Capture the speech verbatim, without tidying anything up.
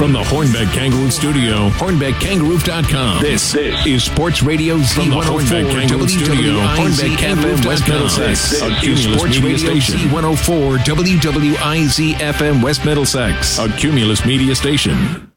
From the Hornbeck Kangaroo Studio, hornbeck kangaroo dot com. This, this is Sports Radio Z one oh four Kangaroo Studio, Hornbeck F M West Middlesex. A Cumulus Media Station. Z one oh four W W I Z F M West Middlesex. A Cumulus Media Station.